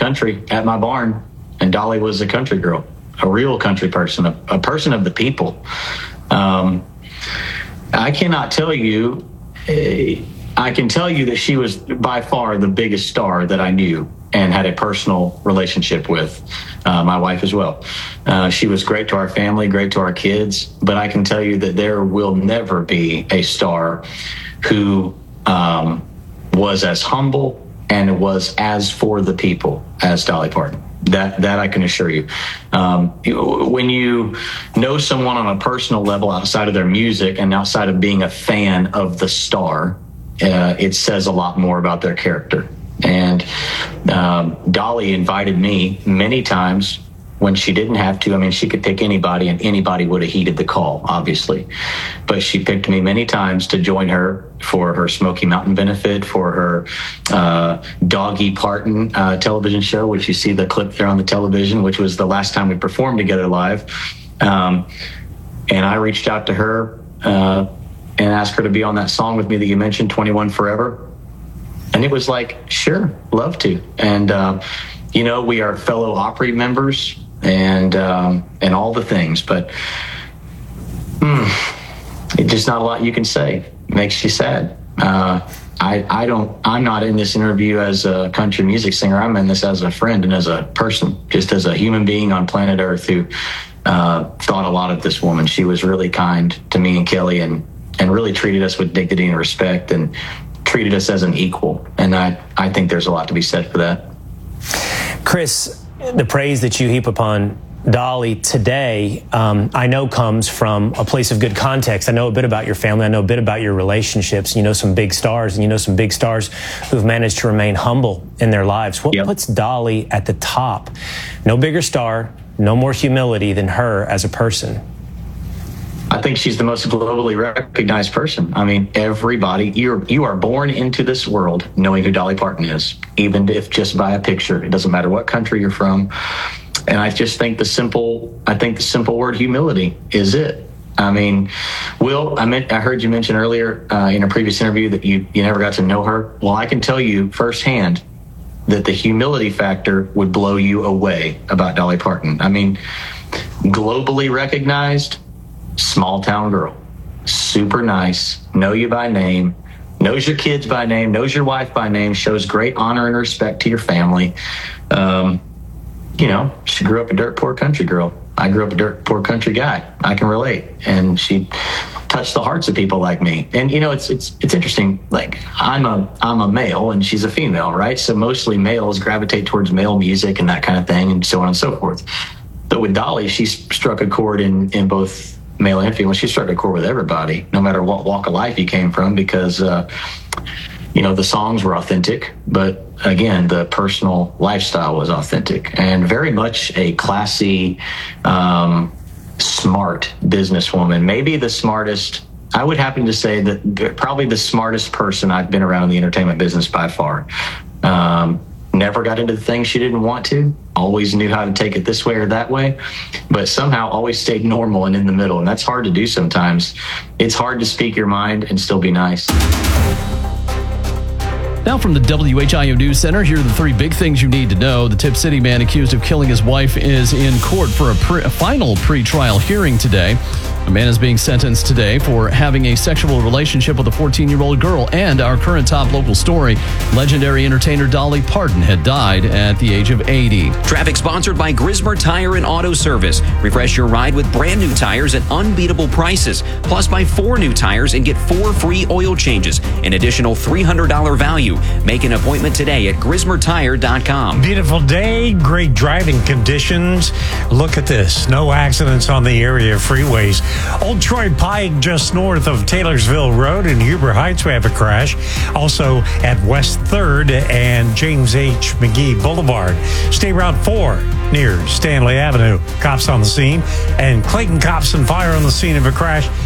country at my barn, and Dolly was a country girl, a real country person, a person of the people. I cannot tell you. I can tell you that she was by far the biggest star that I knew and had a personal relationship with. My wife as well. She was great to our family, great to our kids, but I can tell you that there will never be a star who was as humble and was as for the people as Dolly Parton. That I can assure you. When you know someone on a personal level outside of their music and outside of being a fan of the star, it says a lot more about their character. And Dolly invited me many times when she didn't have to. I mean, she could pick anybody, and anybody would have heeded the call, obviously. But she picked me many times to join her for her Smoky Mountain benefit, for her Doggy Parton television show, which you see the clip there on the television, which was the last time we performed together live. And I reached out to her and asked her to be on that song with me that you mentioned, 21 Forever. And it was like, sure, love to. And, we are fellow Opry members and all the things, but it's just not a lot you can say. It makes you sad. I'm not in this interview as a country music singer. I'm in this as a friend and as a person, just as a human being on planet Earth who thought a lot of this woman. She was really kind to me and Kelly and really treated us with dignity and respect and treated us as an equal. And I think there's a lot to be said for that. Chris, the praise that you heap upon Dolly today, I know comes from a place of good context. I know a bit about your family. I know a bit about your relationships. You know some big stars, and you know some big stars who've managed to remain humble in their lives. What puts Dolly at the top? No bigger star, no more humility than her as a person. I think she's the most globally recognized person. I mean, everybody, you are born into this world knowing who Dolly Parton is, even if just by a picture. It doesn't matter what country you're from. And I just think the simple word humility is it. I mean, Will, I heard you mention earlier in a previous interview that you never got to know her. Well, I can tell you firsthand that the humility factor would blow you away about Dolly Parton. I mean, globally recognized, small town girl, super nice, know you by name, knows your kids by name, knows your wife by name, shows great honor and respect to your family. She grew up a dirt poor country girl. I grew up a dirt poor country guy. I can relate. And she touched the hearts of people like me. And it's interesting. Like I'm a male and she's a female, right? So mostly males gravitate towards male music and that kind of thing, and so on and so forth. But with Dolly, she struck a chord in both male and female. She struck a chord with everybody, no matter what walk of life you came from, because the songs were authentic, but again, the personal lifestyle was authentic and very much a classy, smart businesswoman. Maybe the smartest. I would happen to say that probably the smartest person I've been around in the entertainment business by far. Never got into the things she didn't want to, always knew how to take it this way or that way, but somehow always stayed normal and in the middle. And that's hard to do sometimes. It's hard to speak your mind and still be nice. Now from the WHIO News Center, here are the three big things you need to know. The Tip City man accused of killing his wife is in court for a final pretrial hearing today. A man is being sentenced today for having a sexual relationship with a 14-year-old girl. And our current top local story, legendary entertainer Dolly Parton had died at the age of 80. Traffic sponsored by Grismer Tire and Auto Service. Refresh your ride with brand new tires at unbeatable prices. Plus, buy 4 new tires and get 4 free oil changes. An additional $300 value. Make an appointment today at GrismerTire.com. Beautiful day, great driving conditions. Look at this. No accidents on the area freeways. Old Troy Pike, just north of Taylorsville Road in Huber Heights, we have a crash. Also at West 3rd and James H. McGee Boulevard. State Route 4 near Stanley Avenue. Cops on the scene. And Clayton Cops and Fire on the scene of a crash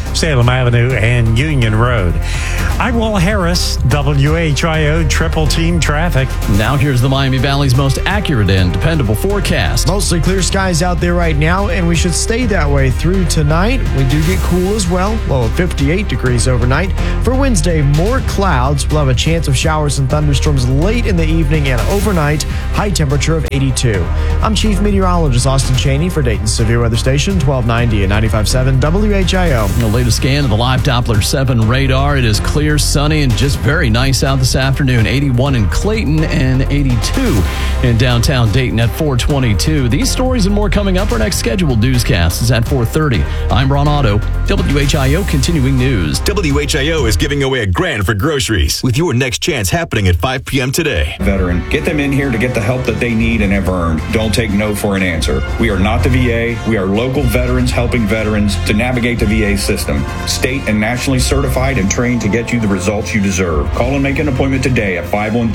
Salem Avenue and Union Road. I'm Will Harris, WHIO Triple Team Traffic. Now here's the Miami Valley's most accurate and dependable forecast. Mostly clear skies out there right now, and we should stay that way through tonight. We do get cool as well, low of 58 degrees overnight. For Wednesday, more clouds. We'll have a chance of showers and thunderstorms late in the evening and overnight, high temperature of 82. I'm Chief Meteorologist Austin Cheney for Dayton's Severe Weather Station, 1290 and 95.7 WHIO. The latest scan of the live Doppler 7 radar. It is clear, sunny, and just very nice out this afternoon. 81 in Clayton and 82 in downtown Dayton at 422. These stories and more coming up. Our next scheduled newscast is at 4:30. I'm Ron Otto, WHIO Continuing News. WHIO is giving away $1,000 for groceries with your next chance happening at 5 p.m. today. Veteran, get them in here to get the help that they need and have earned. Don't take no for an answer. We are not the VA. We are local veterans helping veterans to navigate the VA system. State and nationally certified and trained to get you the results you deserve. Call and make an appointment today at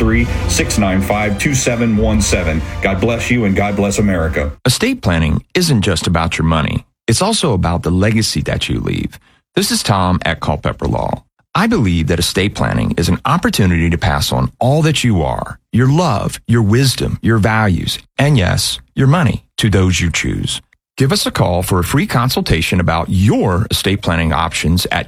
513-695-2717. God bless you and God bless America. Estate planning isn't just about your money. It's also about the legacy that you leave. This is Tom at Culpeper Law. I believe that estate planning is an opportunity to pass on all that you are, your love, your wisdom, your values, and yes, your money to those you choose. Give us a call for a free consultation about your estate planning options at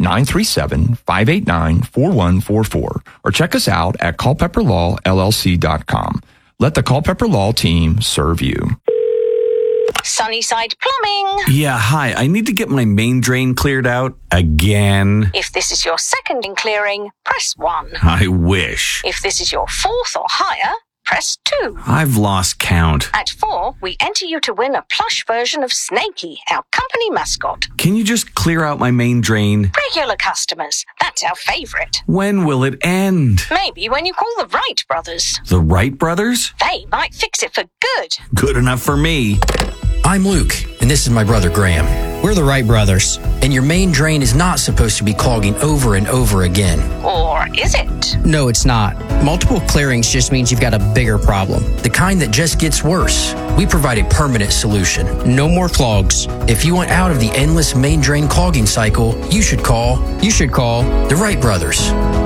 937-589-4144 or check us out at culpepperlawllc.com. Let the Culpeper Law team serve you. Sunnyside Plumbing. Yeah, hi. I need to get my main drain cleared out again. If this is your second in clearing, press 1. I wish. If this is your fourth or higher, press 2. I've lost count. At 4, we enter you to win a plush version of Snakey, our company mascot. Can you just clear out my main drain? Regular customers, that's our favorite. When will it end? Maybe when you call the Wright brothers. The Wright brothers? They might fix it for good. Good enough for me. I'm Luke, and this is my brother Graham. We're the Wright brothers, and your main drain is not supposed to be clogging over and over again. Or is it? No, it's not. Multiple clearings just means you've got a bigger problem, the kind that just gets worse. We provide a permanent solution. No more clogs. If you want out of the endless main drain clogging cycle, you should call the Wright brothers.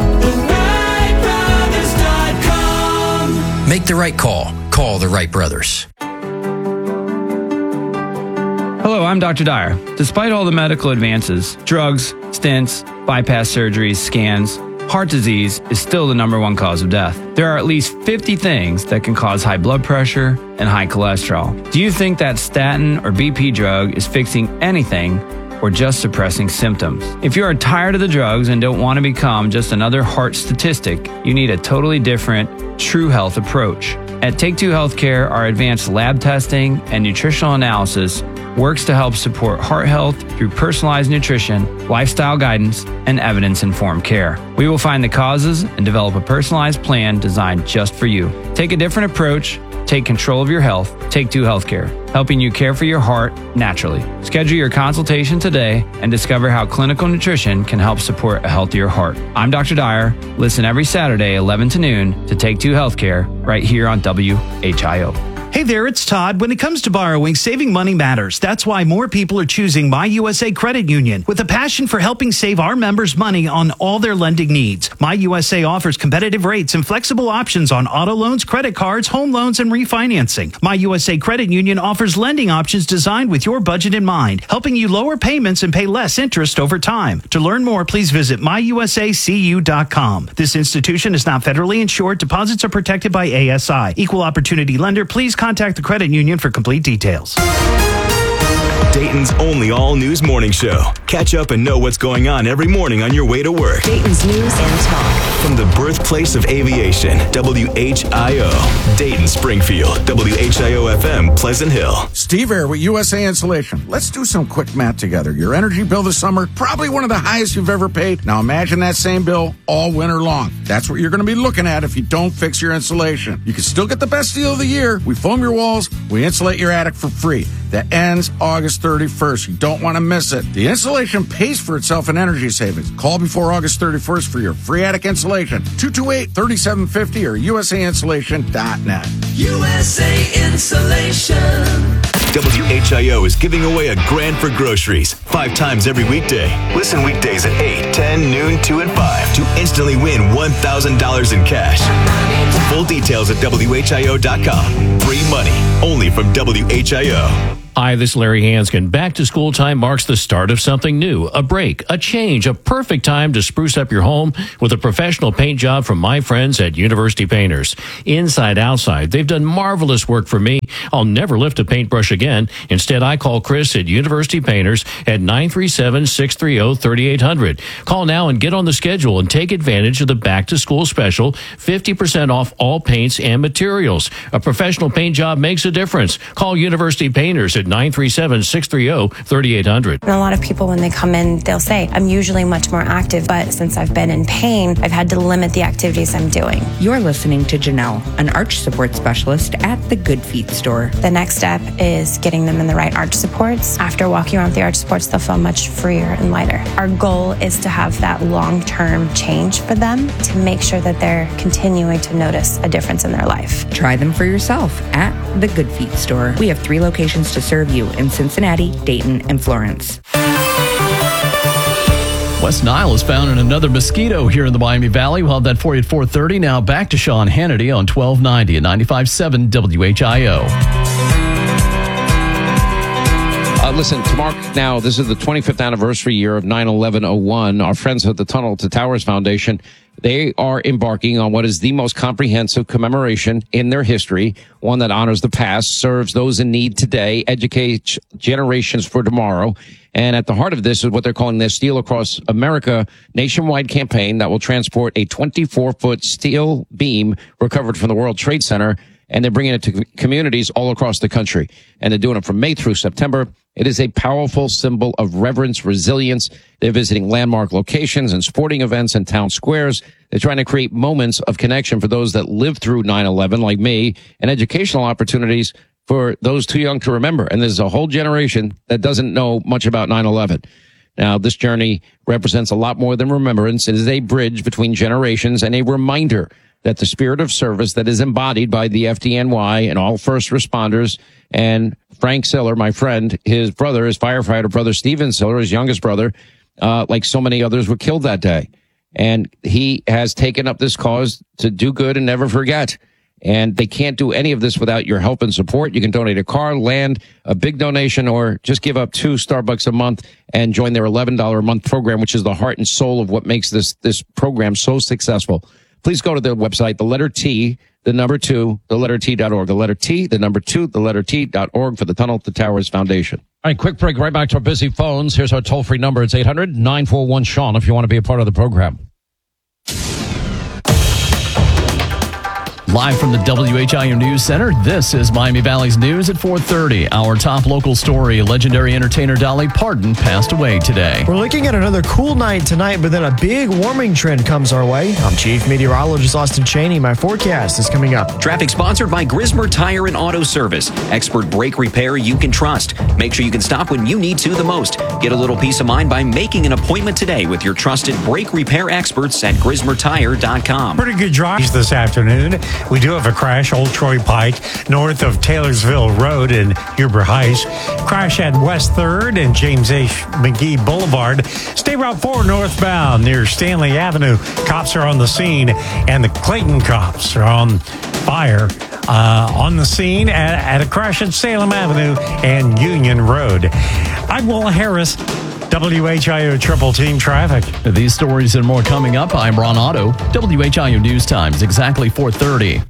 TheWrightBrothers.com. Make the right call. Call the Wright brothers. Hello, I'm Dr. Dyer. Despite all the medical advances, drugs, stents, bypass surgeries, scans, heart disease is still the #1 cause of death. There are at least 50 things that can cause high blood pressure and high cholesterol. Do you think that statin or BP drug is fixing anything or just suppressing symptoms? If you are tired of the drugs and don't want to become just another heart statistic, you need a totally different, true health approach. At Take Two Healthcare, our advanced lab testing and nutritional analysis works to help support heart health through personalized nutrition, lifestyle guidance, and evidence-informed care. We will find the causes and develop a personalized plan designed just for you. Take a different approach. Take control of your health. Take Two Healthcare, helping you care for your heart naturally. Schedule your consultation today and discover how clinical nutrition can help support a healthier heart. I'm Dr. Dyer. Listen every Saturday, 11 to noon, to Take Two Healthcare right here on WHIO. Hey there, it's Todd. When it comes to borrowing, saving money matters. That's why more people are choosing My USA Credit Union with a passion for helping save our members money on all their lending needs. My USA offers competitive rates and flexible options on auto loans, credit cards, home loans, and refinancing. My USA Credit Union offers lending options designed with your budget in mind, helping you lower payments and pay less interest over time. To learn more, please visit myusacu.com. This institution is not federally insured. Deposits are protected by ASI. Equal opportunity lender. Please contact the credit union for complete details. Dayton's only all-news morning show. Catch up and know what's going on every morning on your way to work. Dayton's News and Talk. From the birthplace of aviation, WHIO. Dayton, Springfield, WHIO-FM, Pleasant Hill. Steve Air with USA Insulation. Let's do some quick math together. Your energy bill this summer, probably one of the highest you've ever paid. Now imagine that same bill all winter long. That's what you're going to be looking at if you don't fix your insulation. You can still get the best deal of the year. We foam your walls. We insulate your attic for free. That ends August 31st. You don't want to miss it. The insulation pays for itself in energy savings. Call before August 31st for your free attic insulation. 228-3750 or usainsulation.net. USA Insulation. WHIO is giving away a grand for groceries 5 times every weekday. Listen weekdays at 8, 10, noon, 2, and 5 to instantly win $1,000 in cash. Full details at WHIO.com. Free money only from WHIO. Hi, this is Larry Hanskin. Back to school time marks the start of something new, a break, a change, a perfect time to spruce up your home with a professional paint job from my friends at University Painters. Inside, outside, they've done marvelous work for me. I'll never lift a paintbrush again. Instead, I call Chris at University Painters at 937-630-3800. Call now and get on the schedule and take advantage of the back to school special, 50% off all paints and materials. A professional paint job makes a difference. Call University Painters at 937-630-3800. And a lot of people, when they come in, they'll say, I'm usually much more active, but since I've been in pain, I've had to limit the activities I'm doing. You're listening to Janelle, an arch support specialist at the Good Feet store. The next step is getting them in the right arch supports. After walking around with the arch supports, they'll feel much freer and lighter. Our goal is to have that long-term change for them to make sure that they're continuing to notice a difference in their life. Try them for yourself at the Good Feet store. We have 3 locations to serve you in Cincinnati, Dayton, and Florence. West Nile is found in another mosquito here in the Miami Valley. We'll have that for you at 4:30. Now back to Sean Hannity on 1290 and 95.7 WHIO. Listen, to mark now, this is the 25th anniversary year of 9/11/01. Our friends at the Tunnel to Towers Foundation, they are embarking on what is the most comprehensive commemoration in their history, one that honors the past, serves those in need today, educates generations for tomorrow. And at the heart of this is what they're calling their Steel Across America nationwide campaign that will transport a 24-foot steel beam recovered from the World Trade Center, and they're bringing it to communities all across the country. And they're doing it from May through September. It is a powerful symbol of reverence, resilience. They're visiting landmark locations and sporting events and town squares. They're trying to create moments of connection for those that lived through 9/11, like me, and educational opportunities for those too young to remember. And there's a whole generation that doesn't know much about 9/11. Now, this journey represents a lot more than remembrance. It is a bridge between generations and a reminder that the spirit of service that is embodied by the FDNY and all first responders, and Frank Siller, my friend, his brother, his firefighter brother, Steven Siller, his youngest brother, like so many others, were killed that day. And he has taken up this cause to do good and never forget. And they can't do any of this without your help and support. You can donate a car, land, a big donation, or just give up $2 Starbucks a month and join their $11 a month program, which is the heart and soul of what makes this program so successful. Please go to their website, the letter T, the number 2, the letter T.org. The letter T, the number 2, the letter T.org for the Tunnel to Towers Foundation. All right, quick break. Right back to our busy phones. Here's our toll-free number. It's 800-941-SEAN if you want to be a part of the program. Live from the WHIO News Center, this is Miami Valley's News at 4:30. Our top local story, legendary entertainer Dolly Parton passed away today. We're looking at another cool night tonight, but then a big warming trend comes our way. I'm Chief Meteorologist Austin Cheney. My forecast is coming up. Traffic sponsored by Grismer Tire and Auto Service. Expert brake repair you can trust. Make sure you can stop when you need to the most. Get a little peace of mind by making an appointment today with your trusted brake repair experts at GrismerTire.com. Pretty good drive this afternoon. We do have a crash, Old Troy Pike, north of Taylorsville Road in Huber Heights. Crash at West 3rd and James H. McGee Boulevard. State Route 4 northbound near Stanley Avenue. Cops are on the scene, and the Clayton cops are on fire on the scene at a crash at Salem Avenue and Union Road. I'm Will Harris. WHIO Triple Team Traffic. These stories and more coming up. I'm Ron Otto. WHIO News Times, exactly 4:30.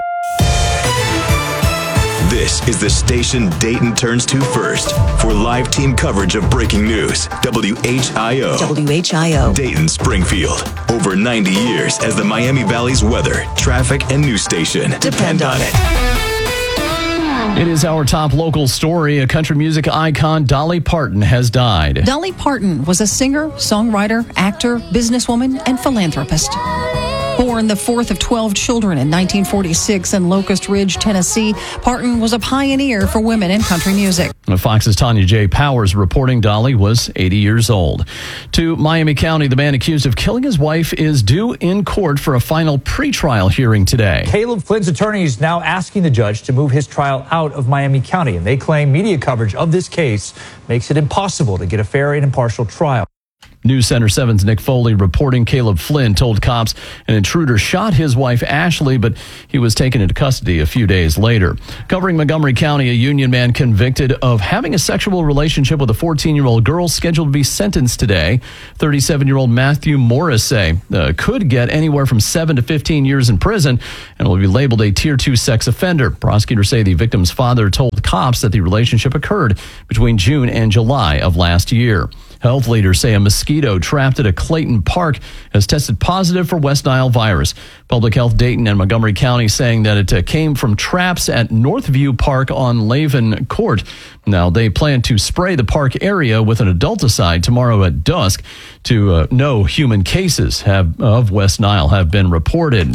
This is the station Dayton turns to first for live team coverage of breaking news. WHIO. WHIO. Dayton Springfield. Over 90 years as the Miami Valley's weather, traffic, and news station. Depend on it. It is our top local story. A country music icon, Dolly Parton, has died. Dolly Parton was a singer, songwriter, actor, businesswoman, and philanthropist. Born the fourth of 12 children in 1946 in Locust Ridge, Tennessee, Parton was a pioneer for women in country music. Fox's Tanya J. Powers reporting Dolly was 80 years old. To Miami County, the man accused of killing his wife is due in court for a final pretrial hearing today. Caleb Flynn's attorney is now asking the judge to move his trial out of Miami County, and they claim media coverage of this case makes it impossible to get a fair and impartial trial. News Center 7's Nick Foley reporting Caleb Flynn told cops an intruder shot his wife Ashley, but he was taken into custody a few days later. Covering Montgomery County, a Union man convicted of having a sexual relationship with a 14-year-old girl scheduled to be sentenced today. 37-year-old Matthew Morrissey could get anywhere from 7 to 15 years in prison and will be labeled a Tier 2 sex offender. Prosecutors say the victim's father told cops that the relationship occurred between June and July of last year. Health leaders say a mosquito trapped at a Clayton Park has tested positive for West Nile virus. Public Health Dayton and Montgomery County saying that it came from traps at Northview Park on Laven Court. Now, they plan to spray the park area with an adulticide tomorrow at dusk. No human cases of West Nile have been reported.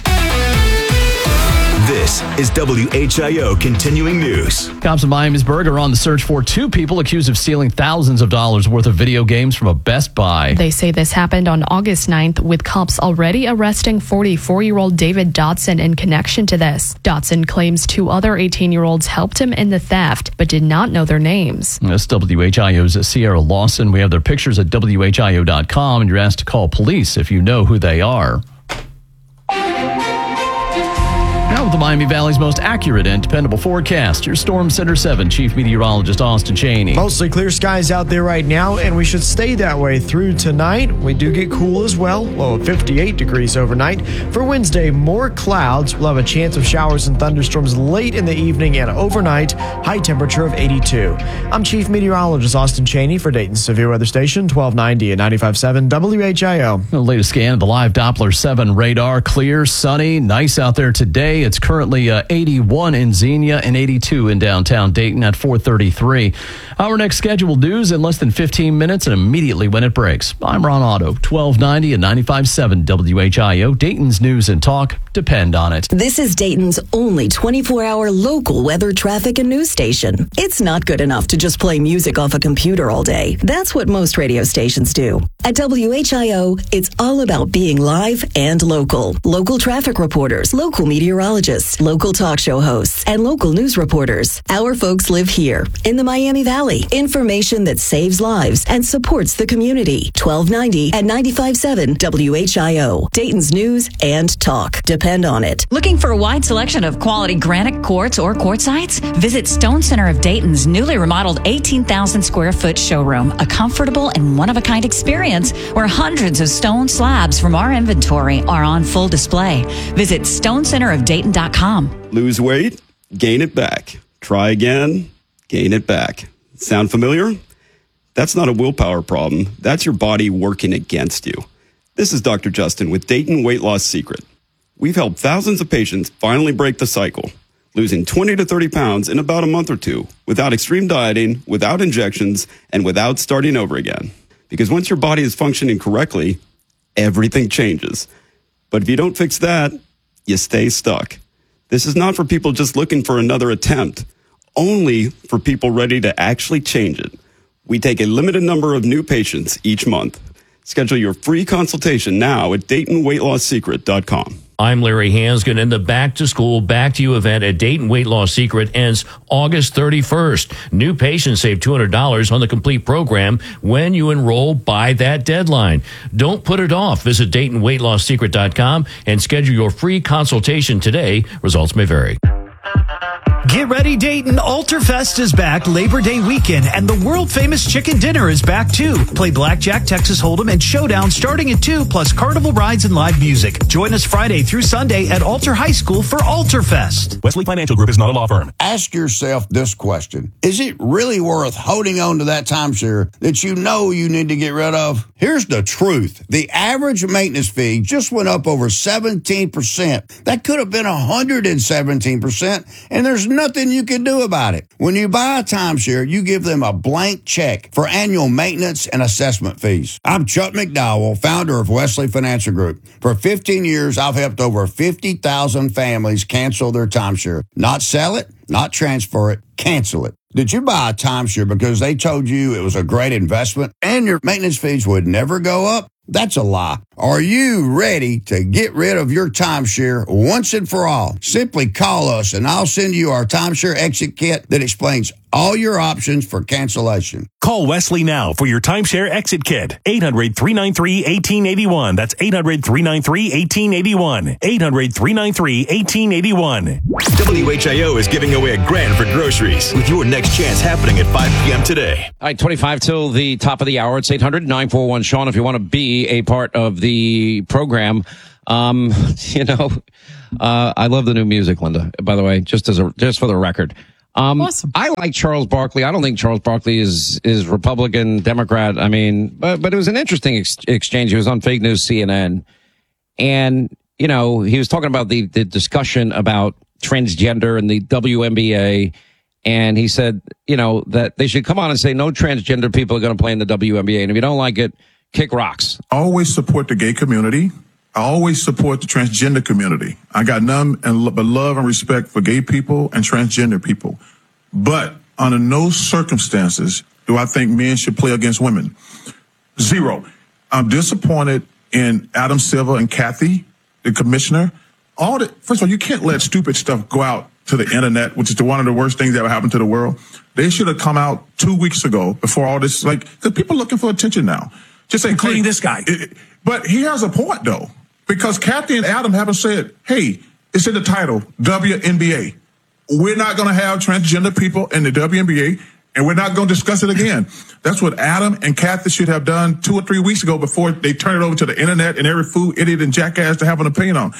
This is WHIO Continuing News. Cops in Miamisburg are on the search for two people accused of stealing thousands of dollars worth of video games from a Best Buy. They say this happened on August 9th, with cops already arresting 44-year-old David Dotson in connection to this. Dotson claims two other 18-year-olds helped him in the theft, but did not know their names. That's WHIO's Sierra Lawson. We have their pictures at WHIO.com, and you're asked to call police if you know who they are. Now with the Miami Valley's most accurate and dependable forecast, your Storm Center 7 Chief Meteorologist Austin Cheney. Mostly clear skies out there right now, and we should stay that way through tonight. We do get cool as well, low of 58 degrees overnight. For Wednesday, more clouds. We'll have a chance of showers and thunderstorms late in the evening and overnight, high temperature of 82. I'm Chief Meteorologist Austin Cheney for Dayton's Severe Weather Station, 1290 and 95.7 WHIO. The latest scan of the live Doppler 7 radar, clear, sunny, nice out there today. It's currently 81 in Xenia and 82 in downtown Dayton at 4:33. Our next scheduled news in less than 15 minutes and immediately when it breaks. I'm Ron Otto, 1290 and 95.7 WHIO. Dayton's news and talk depend on it. This is Dayton's only 24-hour local weather, traffic, and news station. It's not good enough to just play music off a computer all day. That's what most radio stations do. At WHIO, it's all about being live and local. Local traffic reporters, local meteorologists, local talk show hosts, and local news reporters. Our folks live here in the Miami Valley. Information that saves lives and supports the community. 1290 and 95.7 WHIO. Dayton's news and talk. Depend on it. Looking for a wide selection of quality granite quartz or quartzites? Visit Stone Center of Dayton's newly remodeled 18,000 square foot showroom, a comfortable and one-of-a-kind experience where hundreds of stone slabs from our inventory are on full display. Visit stonecenterofdayton.com. Lose weight, gain it back. Try again, gain it back. Sound familiar? That's not a willpower problem. That's your body working against you. This is Dr. Justin with Dayton Weight Loss Secret. We've helped thousands of patients finally break the cycle, losing 20 to 30 pounds in about a month or two, without extreme dieting, without injections, and without starting over again. Because once your body is functioning correctly, everything changes. But if you don't fix that, you stay stuck. This is not for people just looking for another attempt, only for people ready to actually change it. We take a limited number of new patients each month. Schedule your free consultation now at DaytonWeightLossSecret.com. I'm Larry Hansgen, and the Back to School, Back to You event at Dayton Weight Loss Secret ends August 31st. New patients save $200 on the complete program when you enroll by that deadline. Don't put it off. Visit DaytonWeightLossSecret.com and schedule your free consultation today. Results may vary. Get ready, Dayton. Alterfest is back Labor Day weekend, and the world-famous chicken dinner is back, too. Play blackjack, Texas Hold'em, and Showdown starting at 2, plus carnival rides and live music. Join us Friday through Sunday at Alter High School for Alterfest. Wesley Financial Group is not a law firm. Ask yourself this question. Is it really worth holding on to that timeshare that you know you need to get rid of? Here's the truth. The average maintenance fee just went up over 17%. That could have been 117%, and there's nothing you can do about it. When you buy a timeshare, you give them a blank check for annual maintenance and assessment fees. I'm Chuck McDowell, founder of Wesley Financial Group. For 15 years, I've helped over 50,000 families cancel their timeshare. Not sell it, not transfer it, cancel it. Did you buy a timeshare because they told you it was a great investment and your maintenance fees would never go up? That's a lie. Are you ready to get rid of your timeshare once and for all? Simply call us and I'll send you our timeshare exit kit that explains all your options for cancellation. Call Wesley now for your timeshare exit kit. 800-393-1881. That's 800-393-1881. 800-393-1881. WHIO is giving away $1,000 for groceries with your next chance happening at 5 p.m. today. All right, 25 till the top of the hour. It's 800-941-SEAN if you want to be a part of the program. I love the new music, Linda, by the way, just for the record. Awesome. I like Charles Barkley. I don't think Charles Barkley is Republican, Democrat. I mean, but it was an interesting exchange. He was on Fake News CNN. And, he was talking about the discussion about transgender and the WNBA. And he said, that they should come on and say no transgender people are going to play in the WNBA. And if you don't like it, kick rocks. I always support the gay community. I always support the transgender community. I got none but love and respect for gay people and transgender people. But under no circumstances do I think men should play against women. Zero. I'm disappointed in Adam Silver and Kathy, the commissioner. First of all, you can't let stupid stuff go out to the internet, which is one of the worst things that ever happened to the world. They should have come out 2 weeks ago before all this, because people are looking for attention now. Just say, including this guy. But he has a point, though. Because Kathy and Adam haven't said, hey, it's in the title, WNBA. We're not going to have transgender people in the WNBA, and we're not going to discuss it again. That's what Adam and Kathy should have done 2 or 3 weeks ago before they turn it over to the internet and every fool, idiot, and jackass to have an opinion on.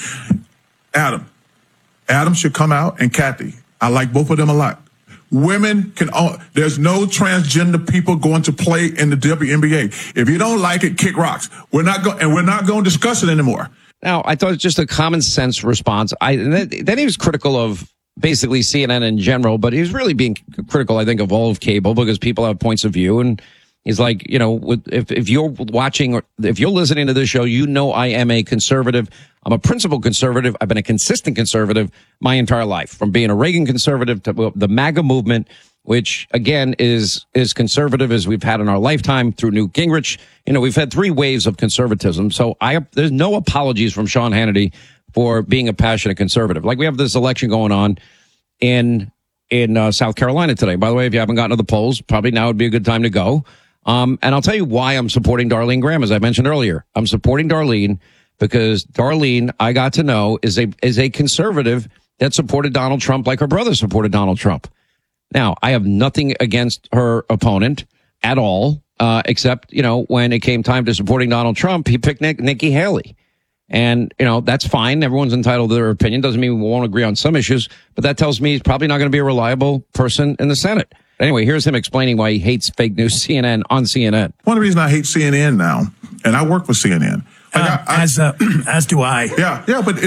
Adam should come out, and Kathy. I like both of them a lot. Women there's no transgender people going to play in the WNBA. If you don't like it, kick rocks. We're not going to discuss it anymore. Now, I thought it was just a common sense response. Then he was critical of basically CNN in general, but he was really being critical, I think, of all of cable because people have points of view. And he's like, if you're watching or if you're listening to this show, I am a conservative. I'm a principled conservative. I've been a consistent conservative my entire life, from being a Reagan conservative to the MAGA movement, which again is conservative as we've had in our lifetime through Newt Gingrich. We've had 3 waves of conservatism. So there's no apologies from Sean Hannity for being a passionate conservative. Like we have this election going on in South Carolina today. By the way, if you haven't gotten to the polls, probably now would be a good time to go. And I'll tell you why I'm supporting Darlene Graham, as I mentioned earlier. I'm supporting Darlene because Darlene, I got to know, is a conservative that supported Donald Trump like her brother supported Donald Trump. Now, I have nothing against her opponent at all, except, when it came time to supporting Donald Trump, he picked Nikki Haley. And, that's fine. Everyone's entitled to their opinion. Doesn't mean we won't agree on some issues, but that tells me he's probably not going to be a reliable person in the Senate. Anyway, here's him explaining why he hates fake news CNN on CNN. One of the reasons I hate CNN now, and I work for CNN. As do I. Yeah, but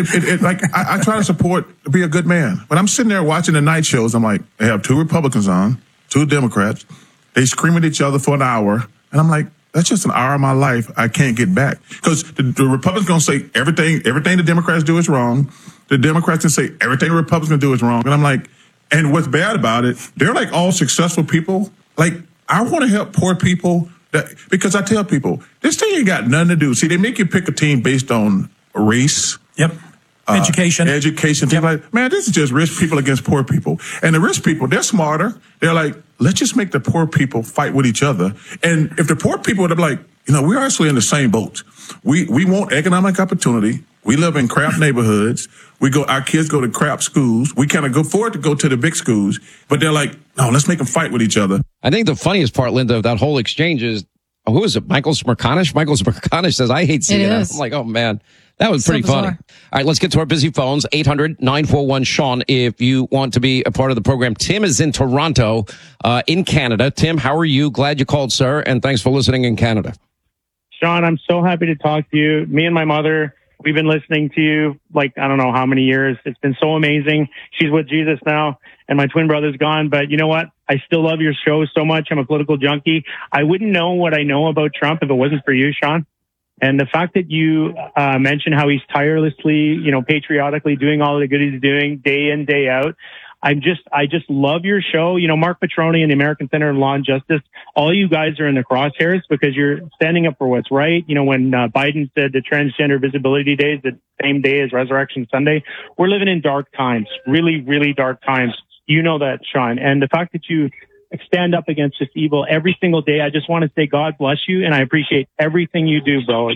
I try to be a good man. When I'm sitting there watching the night shows, I'm like, they have 2 Republicans on, 2 Democrats. They scream at each other for an hour. And I'm like, that's just an hour of my life I can't get back. Because the Republicans going to say everything the Democrats do is wrong. The Democrats can say everything the Republicans do is wrong. And I'm like, and what's bad about it, they're like all successful people. Like, I want to help poor people. Because I tell people, this thing ain't got nothing to do. See, they make you pick a team based on race. Yep. Education. Yep. Like, man, this is just rich people against poor people. And the rich people, they're smarter. They're like, let's just make the poor people fight with each other. And if the poor people would have like, we're actually in the same boat. We want economic opportunity. We live in crap neighborhoods. Our kids go to crap schools. We kind of afford to go to the big schools, but they're like, no, let's make them fight with each other. I think the funniest part, Linda, of that whole exchange is, who is it? Michael Smerconish? Michael Smerconish says, I hate CNN. I'm like, oh man, that was pretty funny. All right, let's get to our busy phones. 800-941-SEAN if you want to be a part of the program. Tim is in Toronto, in Canada. Tim, how are you? Glad you called, sir. And thanks for listening in Canada. Sean, I'm so happy to talk to you. Me and my mother We've been listening to you like, I don't know how many years. It's been so amazing. She's with Jesus now, and my twin brother's gone. But you know what? I still love your show so much. I'm a political junkie. I wouldn't know what I know about Trump if it wasn't for you, Sean. And the fact that you mentioned how he's tirelessly, patriotically doing all the good he's doing day in, day out. I just love your show. Mark Petroni and the American Center of Law and Justice, all you guys are in the crosshairs because you're standing up for what's right. When Biden said the Transgender Visibility Day is the same day as Resurrection Sunday, we're living in dark times, really, really dark times. You know that, Sean. And the fact that you stand up against this evil every single day, I just want to say God bless you, and I appreciate everything you do, bro.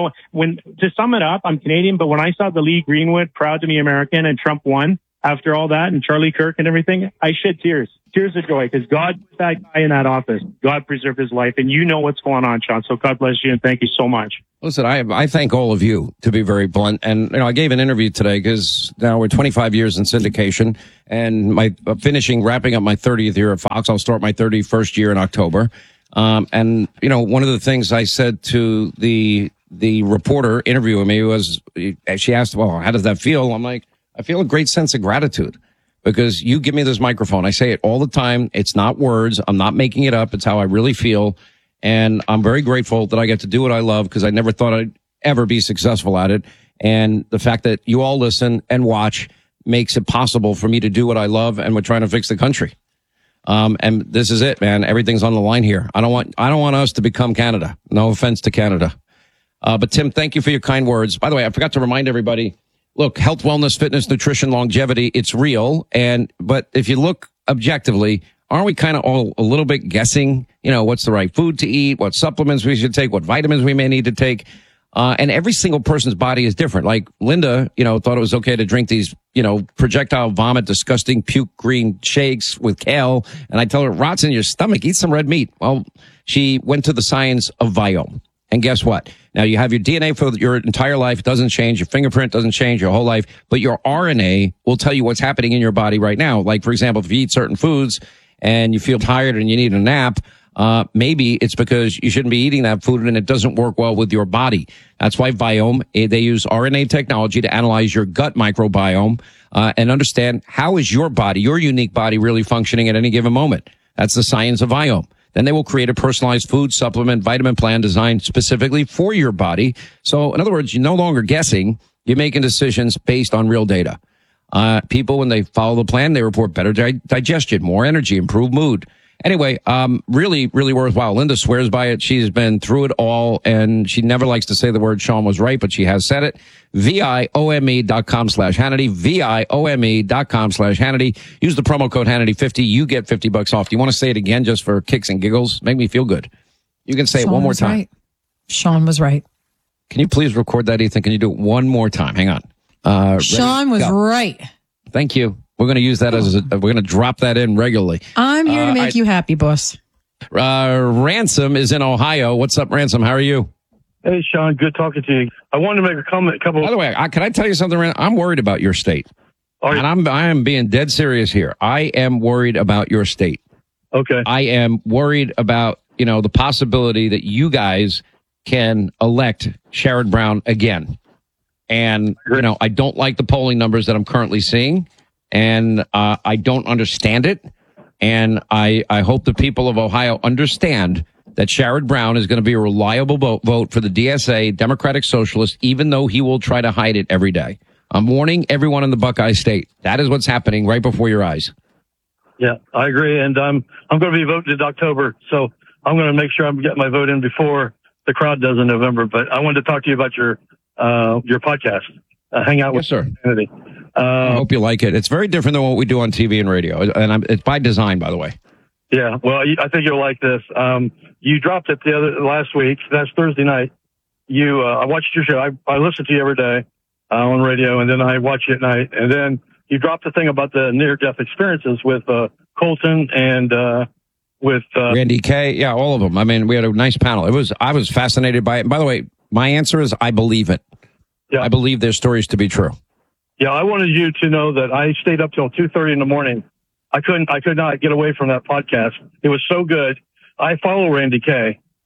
To sum it up, I'm Canadian, but when I saw the Lee Greenwood, proud to be American, and Trump won, after all that, and Charlie Kirk and everything, I shed tears of joy, because God put that guy in that office. God preserved his life, and you know what's going on, Sean. So God bless you, and thank you so much. Listen, I thank all of you, to be very blunt. And, I gave an interview today because now we're 25 years in syndication, and wrapping up my 30th year at Fox. I'll start my 31st year in October. And, one of the things I said to the reporter interviewing me was, she asked, well, how does that feel? I'm like, I feel a great sense of gratitude because you give me this microphone. I say it all the time. It's not words. I'm not making it up. It's how I really feel. And I'm very grateful that I get to do what I love because I never thought I'd ever be successful at it. And the fact that you all listen and watch makes it possible for me to do what I love. And we're trying to fix the country. And this is it, man. Everything's on the line here. I don't want us to become Canada. No offense to Canada. But Tim, thank you for your kind words. By the way, I forgot to remind everybody, look, health, wellness, fitness, nutrition, longevity, it's real. But if you look objectively, aren't we kind of all a little bit guessing, what's the right food to eat, what supplements we should take, what vitamins we may need to take? And every single person's body is different. Like Linda, thought it was okay to drink these, projectile vomit, disgusting puke green shakes with kale. And I tell her, it rots in your stomach. Eat some red meat. Well, she went to the science of Viome. And guess what? Now you have your DNA for your entire life. It doesn't change. Your fingerprint doesn't change your whole life. But your RNA will tell you what's happening in your body right now. Like, for example, if you eat certain foods and you feel tired and you need a nap, maybe it's because you shouldn't be eating that food and it doesn't work well with your body. That's why Viome, they use RNA technology to analyze your gut microbiome and understand how is your body, your unique body, really functioning at any given moment. That's the science of Viome. Then they will create a personalized food supplement vitamin plan designed specifically for your body. So in other words, you're no longer guessing. You're making decisions based on real data. People, when they follow the plan, they report better digestion, more energy, improved mood. Anyway, really, really worthwhile. Linda swears by it. She's been through it all, and she never likes to say the word Sean was right, but she has said it. VIOME.com/Hannity, VIOME.com/Hannity. Use the promo code Hannity50. You get $50 off. Do you want to say it again just for kicks and giggles? Make me feel good. You can say it one more time. Right. Sean was right. Can you please record that, Ethan? Can you do it one more time? Hang on. Sean was right. Thank you. We're going to use that we're going to drop that in regularly. I'm here to make you happy, boss. Ransom is in Ohio. What's up, Ransom? How are you? Hey, Sean. Good talking to you. I wanted to make a comment. By the way, can I tell you something, Ransom? I'm worried about your state. And I am being dead serious here. I am worried about your state. Okay. I am worried about, the possibility that you guys can elect Sherrod Brown again. And, I don't like the polling numbers that I'm currently seeing. And I don't understand it. And I hope the people of Ohio understand that Sherrod Brown is going to be a reliable vote for the DSA, Democratic Socialist, even though he will try to hide it every day. I'm warning everyone in the Buckeye State. That is what's happening right before your eyes. Yeah, I agree. And I'm going to be voting in October. So I'm going to make sure I'm getting my vote in before the crowd does in November. But I wanted to talk to you about your podcast. Hang out with Kennedy. I hope you like it. It's very different than what we do on TV and radio. And it's by design, by the way. Yeah. Well, I think you'll like this. You dropped it last week. That's Thursday night. I watched your show. I listen to you every day on radio, and then I watch you at night. And then you dropped the thing about the near-death experiences with Colton and with Randy Kay. Yeah, all of them. I mean, we had a nice panel. I was fascinated by it. And by the way, my answer is I believe it. Yeah. I believe their stories to be true. Yeah, I wanted you to know that I stayed up till 2:30 in the morning. I could not get away from that podcast. It was so good. I follow Randy Kay.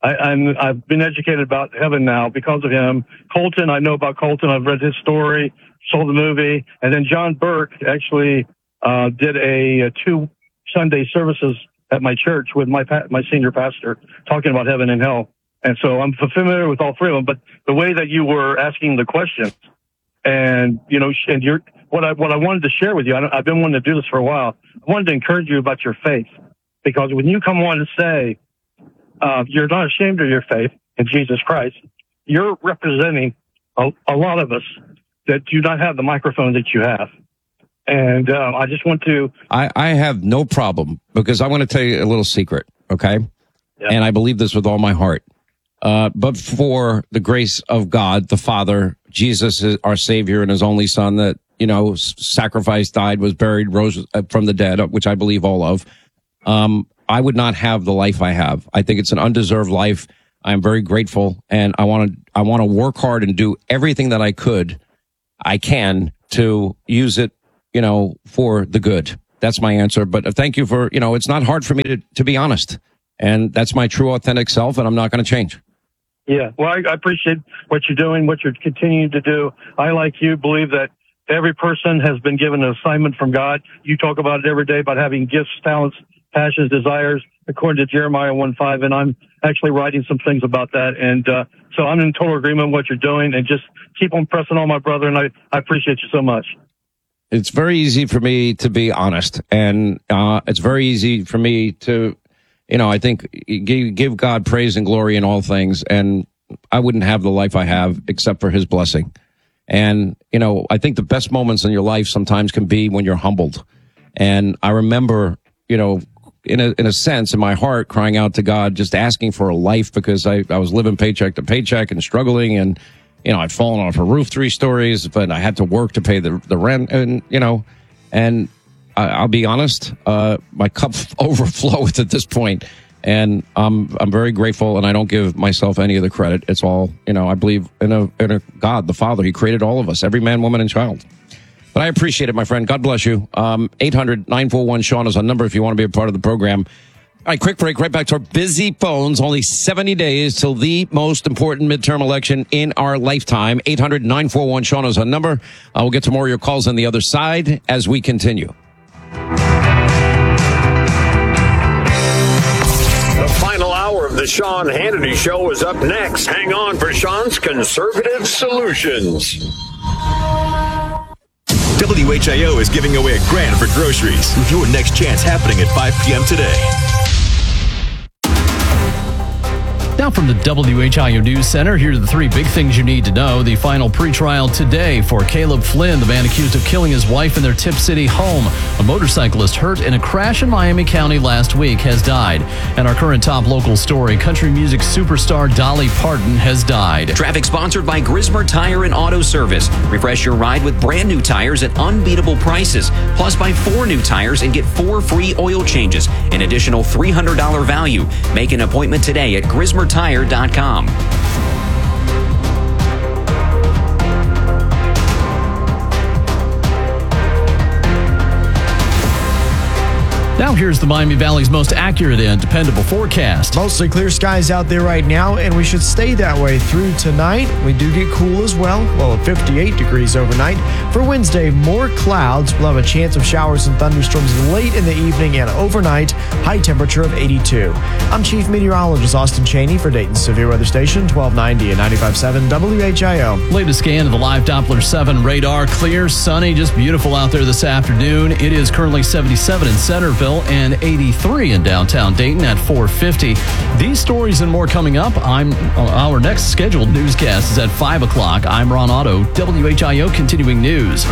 I've been educated about heaven now because of him. Colton, I know about Colton. I've read his story, saw the movie. And then John Burke actually did a 2 Sunday services at my church with my senior pastor talking about heaven and hell. And so I'm familiar with all 3 of them. But the way that you were asking the questions and, what I wanted to share with you, I've been wanting to do this for a while. I wanted to encourage you about your faith, because when you come on to say, you're not ashamed of your faith in Jesus Christ, you're representing a lot of us that do not have the microphone that you have. And I just want to... I have no problem, because I want to tell you a little secret, okay? Yeah. And I believe this with all my heart. But for the grace of God, the Father, Jesus is our Savior and his only Son that, sacrificed, died, was buried, rose from the dead, which I believe all of, I would not have the life I have. I think it's an undeserved life. I'm very grateful, and I want to work hard and do everything that I can to use it, for the good. That's my answer. But thank you for, it's not hard for me to be honest, and that's my true, authentic self, and I'm not going to change. Yeah. Well, I appreciate what you're doing, what you're continuing to do. I, like you, believe that every person has been given an assignment from God. You talk about it every day about having gifts, talents, passions, desires, according to Jeremiah 1:5, and I'm actually writing some things about that. And so I'm in total agreement with what you're doing, and just keep on pressing on, my brother, and I appreciate you so much. It's very easy for me to be honest, and it's very easy for me to, I think, give God praise and glory in all things, and I wouldn't have the life I have except for his blessing. And, I think the best moments in your life sometimes can be when you're humbled. And I remember, in a sense, in my heart, crying out to God, just asking for a life, because I was living paycheck to paycheck and struggling, and, I'd fallen off a roof 3 stories, but I had to work to pay the rent, and, and I'll be honest, my cup overflows at this point, and I'm very grateful, and I don't give myself any of the credit. It's all, I believe in a God, the Father. He created all of us, every man, woman, and child. But I appreciate it, my friend. God bless you. 800-941-SEAN is our number if you want to be a part of the program. All right, quick break. Right back to our busy phones. Only 70 days till the most important midterm election in our lifetime. 800-941-SEAN is our number. We'll get to more of your calls on the other side as we continue. The final hour of the Sean Hannity Show is up next. Hang on for Sean's Conservative Solutions. WHIO is giving away $1,000 for groceries with your next chance happening at 5 p.m. today. Now from the WHIO News Center, here are the 3 big things you need to know. The final pretrial today for Caleb Flynn, the man accused of killing his wife in their Tip City home. A motorcyclist hurt in a crash in Miami County last week has died. And our current top local story, country music superstar Dolly Parton has died. Traffic sponsored by Grismer Tire and Auto Service. Refresh your ride with brand new tires at unbeatable prices. Plus, buy 4 new tires and get 4 free oil changes. An additional $300 value. Make an appointment today at GrismerTire.com. Now here's the Miami Valley's most accurate and dependable forecast. Mostly clear skies out there right now, and we should stay that way through tonight. We do get cool as well, low of 58 degrees overnight. For Wednesday, more clouds. We'll have a chance of showers and thunderstorms late in the evening and overnight. High temperature of 82. I'm Chief Meteorologist Austin Cheney for Dayton's Severe Weather Station, 1290 and 95.7 WHIO. Latest scan of the live Doppler 7 radar. Clear, sunny, just beautiful out there this afternoon. It is currently 77 in Centerville and 83 in downtown Dayton at 4:50. These stories and more coming up. Our next scheduled newscast is at 5 o'clock. I'm Ron Otto, WHIO Continuing News.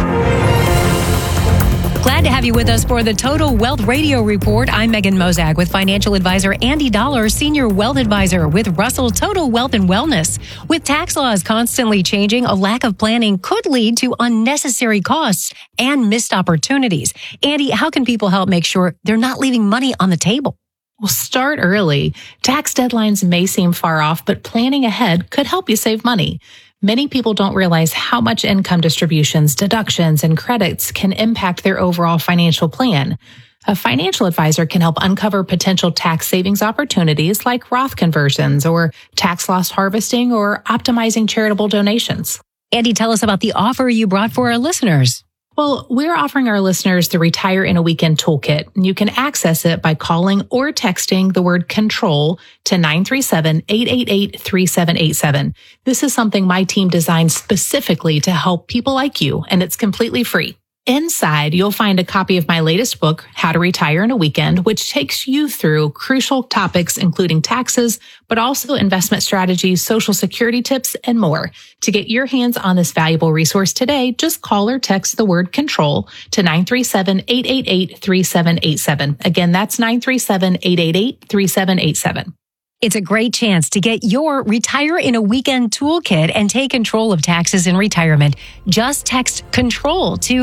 Glad to have you with us for the Total Wealth Radio Report. I'm Megan Mozak with financial advisor Andy Dollar, senior wealth advisor with Russell Total Wealth and Wellness. With tax laws constantly changing, a lack of planning could lead to unnecessary costs and missed opportunities. Andy, how can people help make sure they're not leaving money on the table? Well, start early. Tax deadlines may seem far off, but planning ahead could help you save money. Many people don't realize how much income distributions, deductions, and credits can impact their overall financial plan. A financial advisor can help uncover potential tax savings opportunities like Roth conversions or tax loss harvesting or optimizing charitable donations. Andy, tell us about the offer you brought for our listeners. Well, we're offering our listeners the Retire in a Weekend Toolkit. You can access it by calling or texting the word control to 937-888-3787. This is something my team designed specifically to help people like you, and it's completely free. Inside, you'll find a copy of my latest book, How to Retire in a Weekend, which takes you through crucial topics, including taxes, but also investment strategies, Social Security tips, and more. To get your hands on this valuable resource today, just call or text the word control to 937-888-3787. Again, that's 937-888-3787. It's a great chance to get your Retire in a Weekend toolkit and take control of taxes in retirement. Just text control to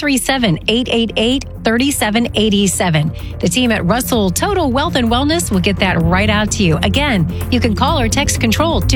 937-888-3787. The team at Russell Total Wealth and Wellness will get that right out to you. Again, you can call or text control to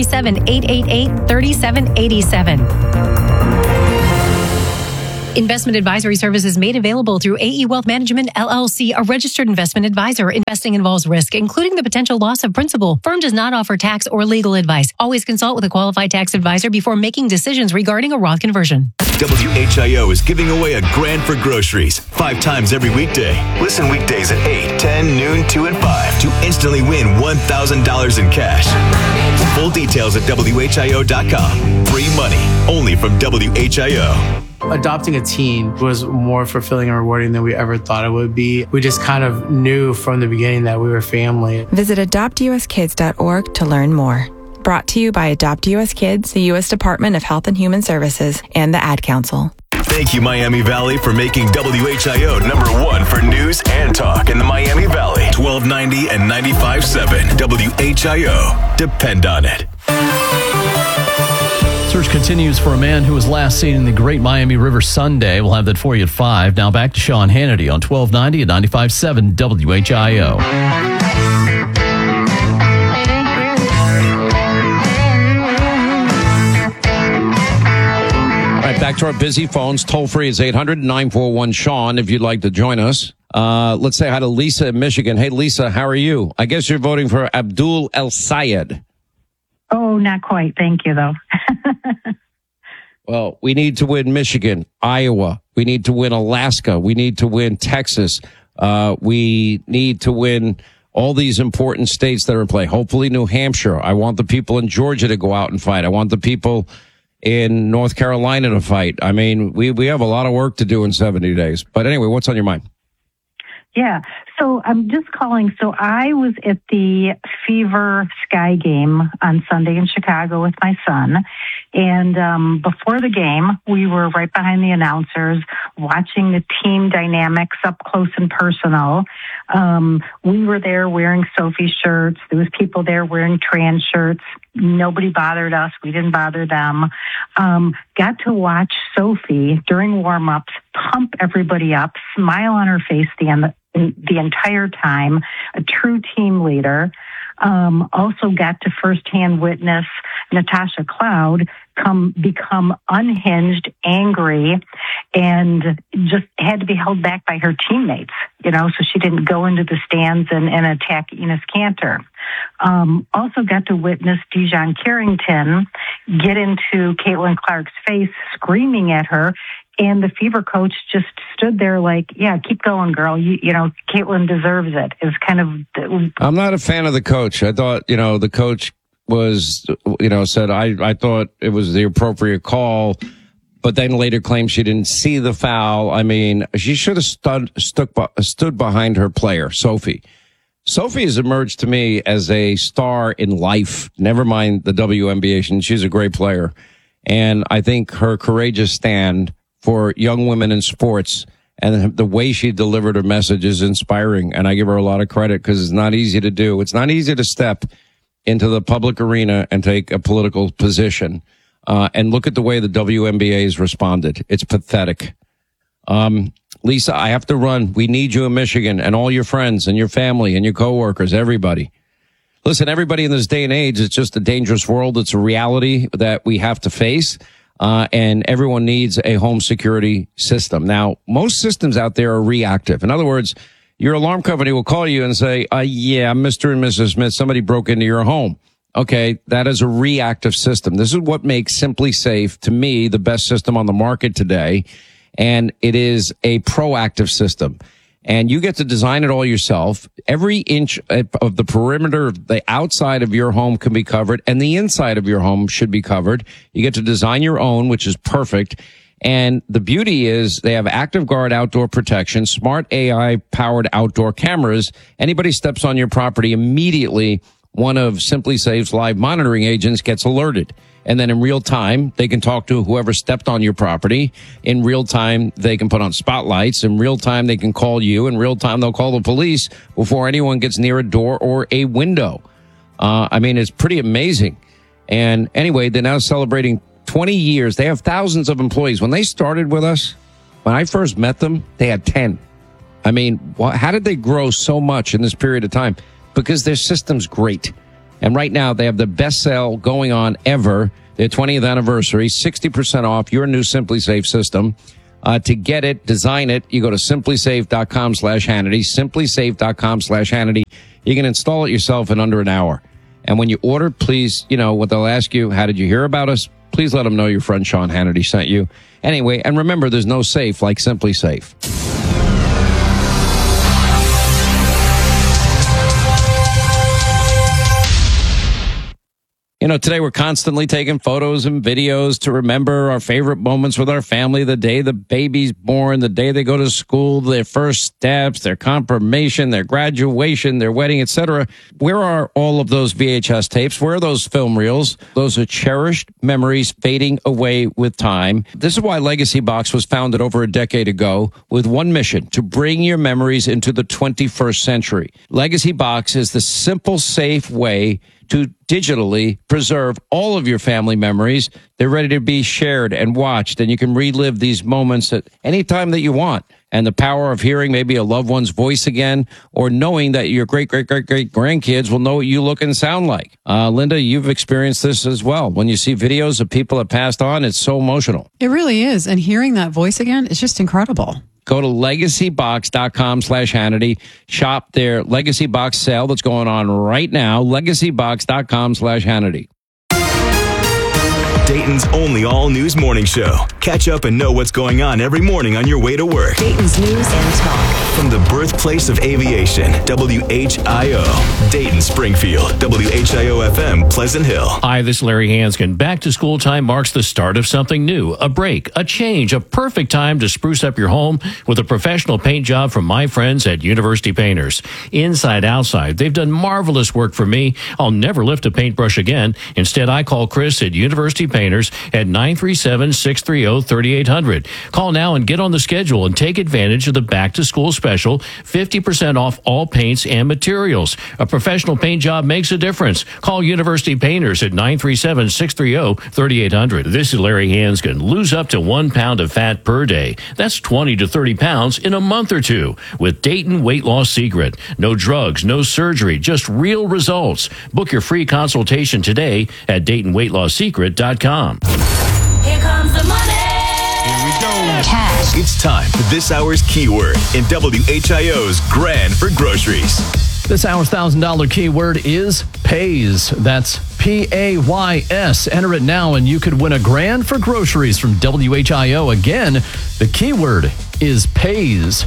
937-888-3787. Investment advisory services made available through AE Wealth Management, LLC, a registered investment advisor. Investing involves risk, including the potential loss of principal. Firm does not offer tax or legal advice. Always consult with a qualified tax advisor before making decisions regarding a Roth conversion. WHIO is giving away $1,000 for groceries 5 times every weekday. Listen weekdays at 8, 10, noon, 2, and 5 to instantly win $1,000 in cash. Full details at WHIO.com. Free money only from WHIO. Adopting a teen was more fulfilling and rewarding than we ever thought it would be. We just kind of knew from the beginning that we were family. Visit adoptuskids.org to learn more. Brought to you by Adopt US Kids, the U.S. Department of Health and Human Services, and the Ad Council. Thank you, Miami Valley, for making WHIO #1 for news and talk in the Miami Valley. 1290 and 95.7 WHIO. Depend on it. Search continues for a man who was last seen in the Great Miami River Sunday. We'll have that for you at 5. Now back to Sean Hannity on 1290 and 95.7 WHIO. All right, back to our busy phones. Toll free is 800-941-SEAN if you'd like to join us. Let's say hi to Lisa in Michigan. Hey, Lisa, how are you? I guess you're voting for Abdul El Sayed. Oh, not quite. Thank you, though. Well, we need to win Michigan, Iowa. We need to win Alaska. We need to win Texas. We need to win all these important states that are in play. Hopefully New Hampshire. I want the people in Georgia to go out and fight. I want the people in North Carolina to fight. I mean, we have a lot of work to do in 70 days. But anyway, what's on your mind? Yeah. So I'm just calling. So I was at the Fever Sky game on Sunday in Chicago with my son. And before the game, we were right behind the announcers watching the team dynamics up close and personal. We were there wearing Sophie shirts. There was people there wearing trans shirts. Nobody bothered us. We didn't bother them. Got to watch Sophie during warm-ups pump everybody up, smile on her face the entire time, a true team leader. Also got to firsthand witness Natasha Cloud become unhinged, angry, and just had to be held back by her teammates, so she didn't go into the stands and attack Enos Kanter. Also got to witness Dijon Carrington get into Caitlin Clark's face, screaming at her. And the Fever coach just stood there like, yeah, keep going, girl. You Caitlin deserves it. It was kind of... I'm not a fan of the coach. I thought, the coach was, said, I thought it was the appropriate call, but then later claimed she didn't see the foul. I mean, she should have stood behind her player, Sophie. Sophie has emerged to me as a star in life, never mind the WNBA, and she's a great player. And I think her courageous stand for young women in sports and the way she delivered her message is inspiring. And I give her a lot of credit because it's not easy to do. It's not easy to step into the public arena and take a political position. And look at the way the WNBA has responded. It's pathetic. Lisa, I have to run. We need you in Michigan and all your friends and your family and your coworkers, everybody. Listen, everybody in this day and age, it's just a dangerous world. It's a reality that we have to face. and everyone needs a home security system. Now, most systems out there are reactive. In other words, your alarm company will call you and say, yeah, Mr. and Mrs. Smith, somebody broke into your home. Okay, that is a reactive system. This is what makes Simply Safe, to me, the best system on the market today. And it is a proactive system. And you get to design it all yourself. Every inch of the perimeter, the outside of your home can be covered, and the inside of your home should be covered. You get to design your own, which is perfect. And the beauty is they have ActiveGuard outdoor protection, smart AI-powered outdoor cameras. Anybody steps on your property, immediately one of Simply Safe's live monitoring agents gets alerted. And then in real time, they can talk to whoever stepped on your property. In real time, they can put on spotlights. In real time, they can call you. In real time, they'll call the police before anyone gets near a door or a window. I mean, it's pretty amazing. And anyway, they're now celebrating 20 years. They have thousands of employees. When they started with us, when I first met them, they had 10. I mean, how did they grow so much in this period of time? Because their system's great. And right now, they have the best sale going on ever, their 20th anniversary, 60% off your new Simply Safe system. To get it, design it, you go to simplysafe.com/Hannity, simplysafe.com/Hannity. You can install it yourself in under an hour. And when you order, please, what they'll ask you, how did you hear about us? Please let them know your friend Sean Hannity sent you. Anyway, and remember, there's no safe like Simply Safe. Today we're constantly taking photos and videos to remember our favorite moments with our family, the day the baby's born, the day they go to school, their first steps, their confirmation, their graduation, their wedding, etc. Where are all of those VHS tapes? Where are those film reels? Those are cherished memories fading away with time. This is why Legacy Box was founded over a decade ago with one mission: to bring your memories into the 21st century. Legacy Box is the simple, safe way to digitally preserve all of your family memories. They're ready to be shared and watched, and you can relive these moments at any time that you want. And the power of hearing maybe a loved one's voice again, or knowing that your great-great-great-great-grandkids will know what you look and sound like. Linda, you've experienced this as well. When you see videos of people that passed on, it's so emotional. It really is. And hearing that voice again, it's just incredible. Go to legacybox.com/Hannity. Shop their Legacy Box sale that's going on right now. Legacybox.com/Hannity. Dayton's only all-news morning show. Catch up and know what's going on every morning on your way to work. Dayton's News and Talk. From the birthplace of aviation, WHIO. Dayton, Springfield, WHIO-FM, Pleasant Hill. Hi, this is Larry Hanskin. Back to school time marks the start of something new. A break, a change, a perfect time to spruce up your home with a professional paint job from my friends at University Painters. Inside, outside, they've done marvelous work for me. I'll never lift a paintbrush again. Instead, I call Chris at University Painters at 937-630-3800. Call now and get on the schedule and take advantage of the back-to-school special, 50% off all paints and materials. A professional paint job makes a difference. Call University Painters at 937-630-3800. This is Larry Hanskin. Lose up to 1 pound of fat per day. That's 20 to 30 pounds in a month or two with Dayton Weight Loss Secret. No drugs, no surgery, just real results. Book your free consultation today at DaytonWeightLossSecret.com. Here comes the money. Here we go. Cash. It's time for this hour's keyword in WHIO's Grand for Groceries. This hour's $1,000 keyword is pays. That's PAYS. Enter it now and you could win $1,000 for groceries from WHIO. Again, the keyword is pays.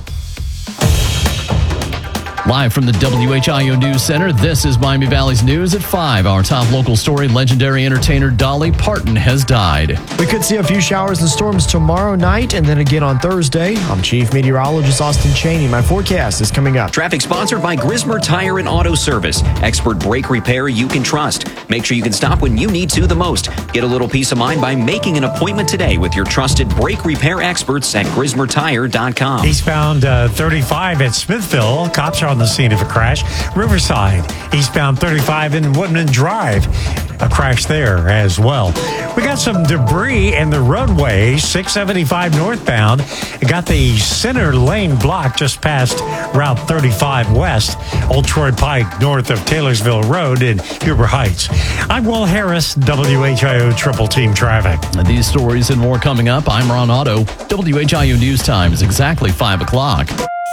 Live from the WHIO News Center, this is Miami Valley's News at 5. Our top local story, legendary entertainer Dolly Parton has died. We could see a few showers and storms tomorrow night and then again on Thursday. I'm Chief Meteorologist Austin Cheney. My forecast is coming up. Traffic sponsored by Grismer Tire and Auto Service. Expert brake repair you can trust. Make sure you can stop when you need to the most. Get a little peace of mind by making an appointment today with your trusted brake repair experts at GrismerTire.com. He's found 35 at Smithville. Cops are on the scene of a crash. Riverside, eastbound 35 in Woodman Drive. a crash there as well. We got some debris in the roadway, 675 northbound. It got the center lane blocked just past Route 35 West, Old Troy Pike, north of Taylorsville Road in Huber Heights. I'm Will Harris, WHIO Triple Team Traffic. And these stories and more coming up. I'm Ron Otto. WHIO News Time is exactly 5 o'clock.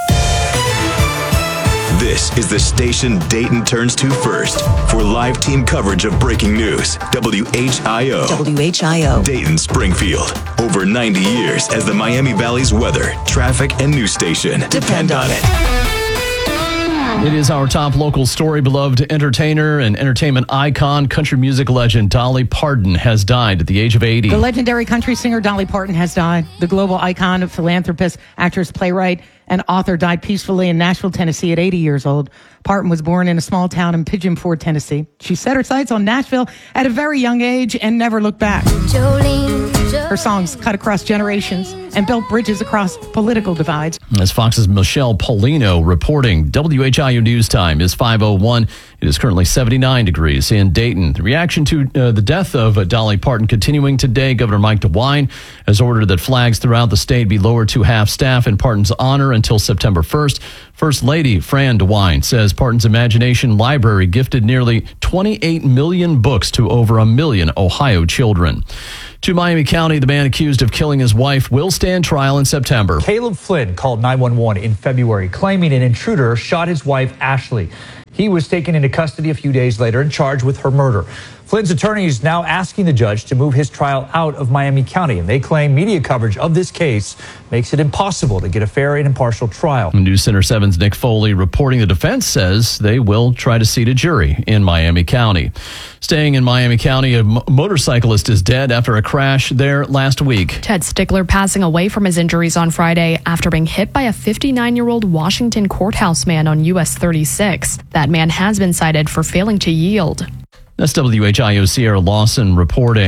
This is the station Dayton turns to first for live team coverage of breaking news. WHIO. WHIO. Dayton, Springfield. Over 90 years as the Miami Valley's weather, traffic, and news station. Depend on it. It is our top local story. Beloved entertainer and entertainment icon, country music legend Dolly Parton has died at the age of 80. The legendary country singer Dolly Parton has died. The global icon, philanthropist, actress, playwright, and author died peacefully in Nashville, Tennessee at 80 years old. Parton was born in a small town in Pigeon Forge, Tennessee. She set her sights on Nashville at a very young age and never looked back. Her songs cut across generations and built bridges across political divides. As Fox's Michelle Polino reporting, WHIO News Time is 5:01. It is currently 79 degrees in Dayton. The reaction to the death of Dolly Parton continuing today. Governor Mike DeWine has ordered that flags throughout the state be lowered to half-staff in Parton's honor until September 1st. First Lady Fran DeWine says Parton's Imagination Library gifted nearly 28 million books to over 1 million Ohio children. To Miami County, the man accused of killing his wife will stand trial in September. Caleb Flynn called 911 in February, claiming an intruder shot his wife, Ashley. He was taken into custody a few days later and charged with her murder. Flynn's attorney is now asking the judge to move his trial out of Miami County, and they claim media coverage of this case makes it impossible to get a fair and impartial trial. News Center 7's Nick Foley reporting the defense says they will try to seat a jury in Miami County. Staying in Miami County, a motorcyclist is dead after a crash there last week. Ted Stickler passing away from his injuries on Friday after being hit by a 59-year-old Washington courthouse man on US 36. That man has been cited for failing to yield. That's WHIO Sierra Lawson reporting.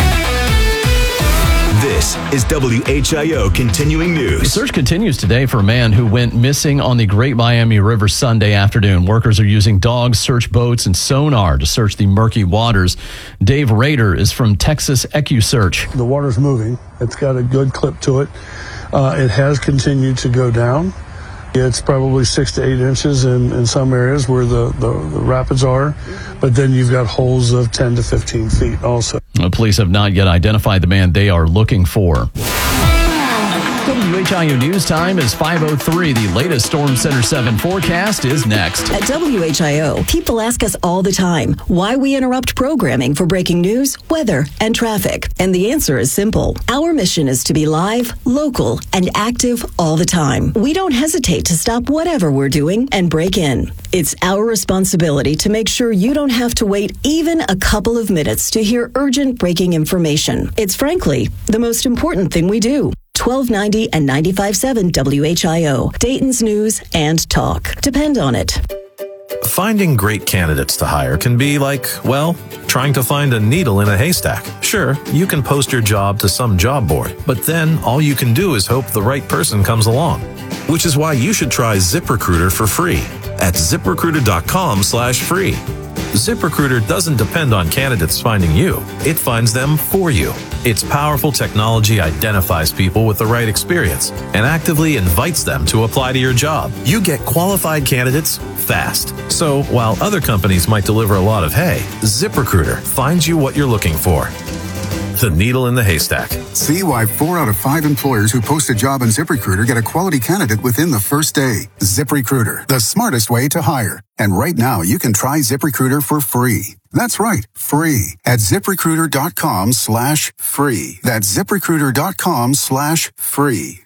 This is WHIO Continuing News. The search continues today for a man who went missing on the Great Miami River Sunday afternoon. Workers are using dogs, search boats, and sonar to search the murky waters. Dave Rader is from Texas EcuSearch. The water's moving. It's got a good clip to it. It has continued to go down. It's probably 6 to 8 inches in some areas where the rapids are, but then you've got holes of 10 to 15 feet also. Police have not yet identified the man they are looking for. WHIO News Time is 5:03. The latest Storm Center 7 forecast is next. At WHIO, people ask us all the time why we interrupt programming for breaking news, weather, and traffic. And the answer is simple. Our mission is to be live, local, and active all the time. We don't hesitate to stop whatever we're doing and break in. It's our responsibility to make sure you don't have to wait even a couple of minutes to hear urgent breaking information. It's frankly the most important thing we do. 1290 and 95.7 WHIO, Dayton's News and Talk. Depend on it. Finding great candidates to hire can be like, well, trying to find a needle in a haystack. Sure, you can post your job to some job board, but then all you can do is hope the right person comes along. Which is why you should try ZipRecruiter for free at ZipRecruiter.com/free. ZipRecruiter doesn't depend on candidates finding you. It finds them for you. Its powerful technology identifies people with the right experience and actively invites them to apply to your job. You get qualified candidates fast. So while other companies might deliver a lot of hay, ZipRecruiter finds you what you're looking for. The needle in the haystack. See why 4 out of 5 employers who post a job on ZipRecruiter get a quality candidate within the first day. ZipRecruiter, the smartest way to hire. And right now, you can try ZipRecruiter for free. That's right, free at ZipRecruiter.com/free. That's ZipRecruiter.com/free.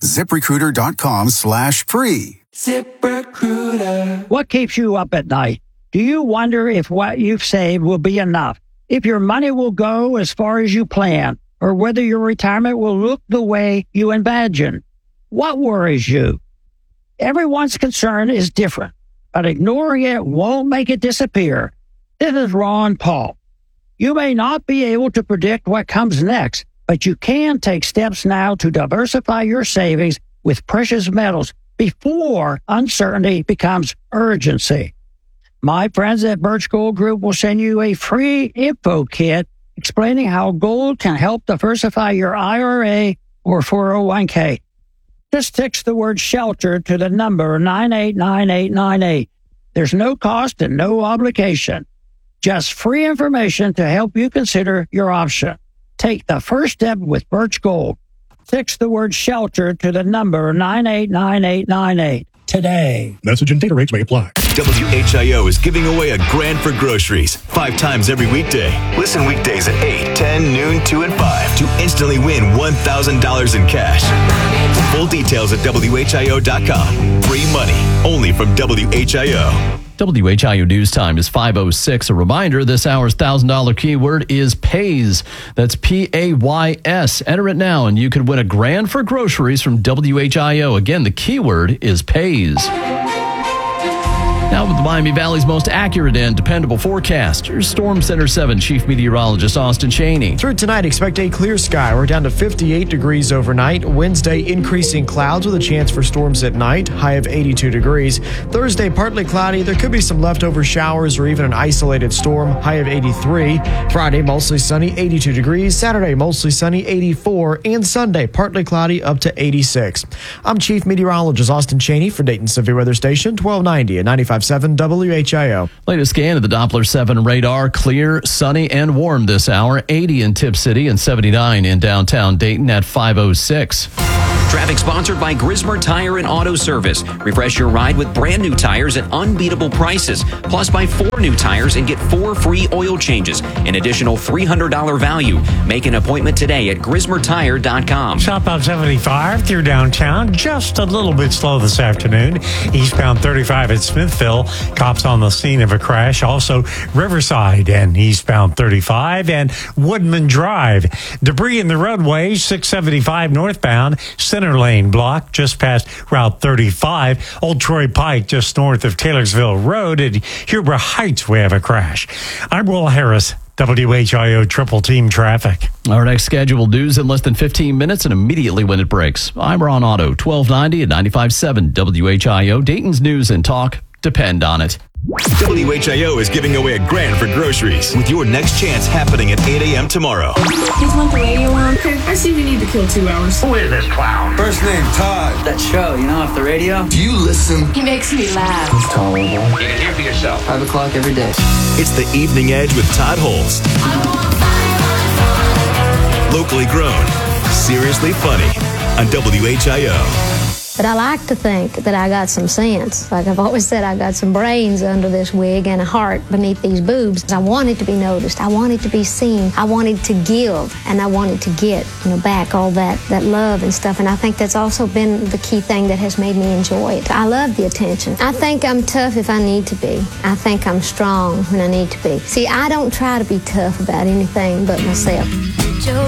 ZipRecruiter.com/free. ZipRecruiter. What keeps you up at night? Do you wonder if what you've saved will be enough? If your money will go as far as you plan, or whether your retirement will look the way you imagine? What worries you? Everyone's concern is different, but ignoring it won't make it disappear. This is Ron Paul. You may not be able to predict what comes next, but you can take steps now to diversify your savings with precious metals before uncertainty becomes urgency. My friends at Birch Gold Group will send you a free info kit explaining how gold can help diversify your IRA or 401k. Just text the word shelter to the number 989898. There's no cost and no obligation. Just free information to help you consider your option. Take the first step with Birch Gold. Text the word shelter to the number 989898 today. Message and data rates may apply. WHIO is giving away $1,000 for groceries 5 times every weekday. Listen weekdays at 8, 10, noon, 2, and 5 to instantly win $1,000 in cash. Full details at WHIO.com. Free money only from WHIO. WHIO News Time is 5:06. A reminder, this hour's $1,000 keyword is PAYS. That's PAYS. Enter it now and you could win $1,000 for groceries from WHIO. Again, the keyword is PAYS. Now with the Miami Valley's most accurate and dependable forecast, here's Storm Center 7 Chief Meteorologist Austin Cheney. Through tonight, expect a clear sky. We're down to 58 degrees overnight. Wednesday, increasing clouds with a chance for storms at night, high of 82 degrees. Thursday, partly cloudy. There could be some leftover showers or even an isolated storm, high of 83. Friday, mostly sunny, 82 degrees. Saturday, mostly sunny, 84. And Sunday, partly cloudy, up to 86. I'm Chief Meteorologist Austin Cheney for Dayton Severe Weather Station, 1290 at 95.7 WHIO. Latest scan of the Doppler 7 radar, clear, sunny, and warm this hour. 80 in Tip City and 79 in downtown Dayton at 5:06. Traffic sponsored by Grismer Tire and Auto Service. Refresh your ride with brand new tires at unbeatable prices. Plus, buy 4 new tires and get 4 free oil changes. An additional $300 value. Make an appointment today at GrismerTire.com. Southbound 75 through downtown. Just a little bit slow this afternoon. Eastbound 35 at Smithville. Cops on the scene of a crash. Also, Riverside and eastbound 35 and Woodman Drive. Debris in the roadway. 675 northbound. Center lane block just past Route 35. Old Troy Pike just north of Taylorsville Road. At Huber Heights, we have a crash. I'm Will Harris, WHIO Triple Team Traffic. Our next scheduled news in less than 15 minutes and immediately when it breaks. I'm Ron Otto, 1290 at 95.7 WHIO. Dayton's news and talk depend on it. WHIO is giving away $1,000 for groceries with your next chance happening at 8 a.m. tomorrow. He's want the radio on? Okay, I see we need to kill 2 hours. Who is this clown? First name, Todd. That show, off the radio? Do you listen? He makes me laugh. He's tolerable. You can hear for yourself. 5 o'clock every day. It's the Evening Edge with Todd Holst. Locally grown, seriously funny on WHIO. But I like to think that I got some sense. Like I've always said, I got some brains under this wig and a heart beneath these boobs. I wanted to be noticed. I wanted to be seen. I wanted to give, and I wanted to get, back all that love and stuff. And I think that's also been the key thing that has made me enjoy it. I love the attention. I think I'm tough if I need to be. I think I'm strong when I need to be. See, I don't try to be tough about anything but myself.